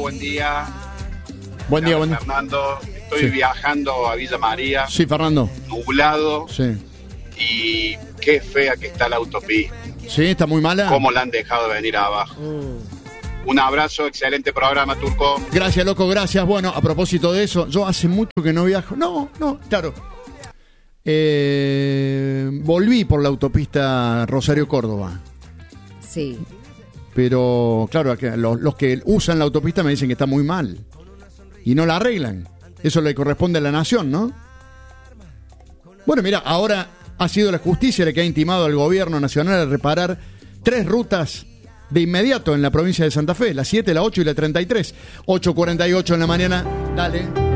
buen día. Buen día, buen día. Fernando, estoy viajando a Villa María. Sí, Fernando. Nublado. Sí. Y qué fea que está la autopista. Sí, está muy mala. Cómo la han dejado de venir abajo. Un abrazo, excelente programa, Turco. Gracias, loco, gracias. Bueno, a propósito de eso, yo hace mucho que no viajo. No, claro. Volví por la autopista Rosario-Córdoba. Sí. Pero, claro, los que usan la autopista me dicen que está muy mal. Y no la arreglan. Eso le corresponde a la nación, ¿no? Bueno, mira, ahora ha sido la justicia la que ha intimado al gobierno nacional a reparar 3 rutas de inmediato en la provincia de Santa Fe, la 7, la 8 y la 33. 8:48 en la mañana. Dale.